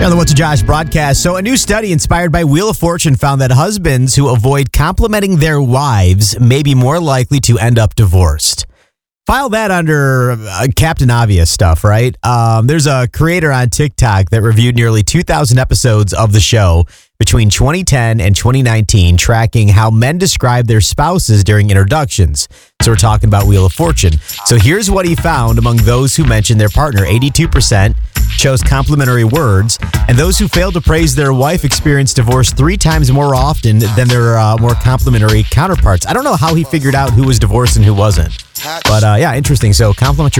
On the What's a Josh broadcast. So a new study inspired by Wheel of Fortune found that husbands who avoid complimenting their wives may be more likely to end up divorced. File that under Captain Obvious stuff, right? There's a creator on TikTok that reviewed nearly 2,000 episodes of the show between 2010 and 2019, tracking how men describe their spouses during introductions. So we're talking about Wheel of Fortune. So here's what he found among those who mentioned their partner. 82% chose complimentary words, and those who failed to praise their wife experienced divorce 3 times more often than their more complimentary counterparts. I don't know how he figured out who was divorced and who wasn't. But yeah, interesting. So compliment your